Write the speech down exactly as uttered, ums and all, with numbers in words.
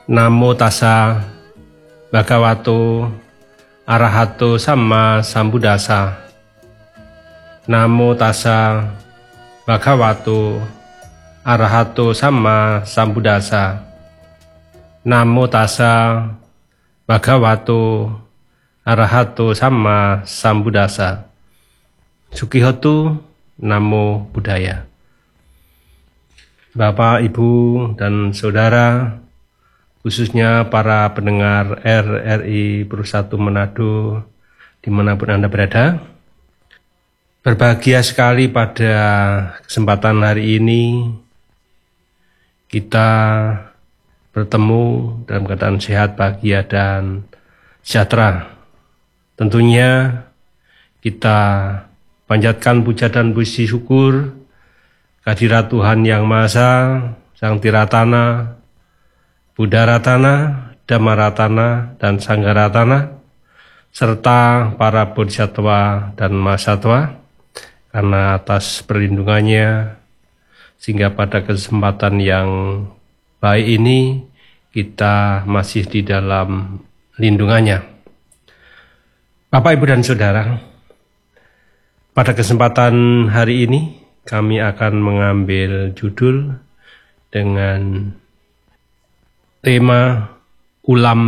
Namo tassa bhagavato arahato samma sambuddhassa. Namo tassa bhagavato arahato samma sambuddhassa. Namo tassa bhagavato arahato samma sambuddhassa. Sukihotu, Namo Buddhaya. Bapak, Ibu, dan Saudara, khususnya para pendengar R R I Perussatu Manado dimanapun Anda berada, berbahagia sekali pada kesempatan hari ini kita bertemu dalam keadaan sehat, bahagia, dan sejahtera. Tentunya kita panjatkan puja dan puji syukur kehadirat Tuhan Yang Maha Esa, Sang Tiratana, Buddha Ratana, Dhamma Ratana, dan Sangha Ratana, serta para bodhisattva dan mahasatwa, karena atas perlindungannya, sehingga pada kesempatan yang baik ini kita masih di dalam lindungannya. Bapak, Ibu, dan Saudara, pada kesempatan hari ini kami akan mengambil judul dengan tema ulam